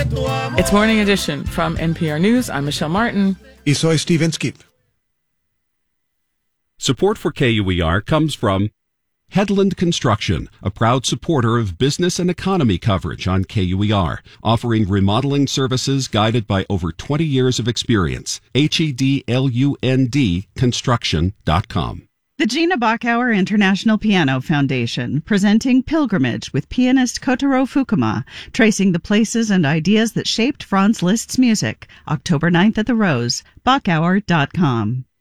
It's Morning Edition from NPR News. I'm Michelle Martin. Y soy Steve Inskeep. Support for KUER comes from Headland Construction, a proud supporter of business and economy coverage on KUER, offering remodeling services guided by over 20 years of experience. HEDLUND construction.com. The Gina Bachauer International Piano Foundation, presenting Pilgrimage with pianist Kotaro Fukuma, tracing the places and ideas that shaped Franz Liszt's music. October 9th at the Rose, Bachauer.com.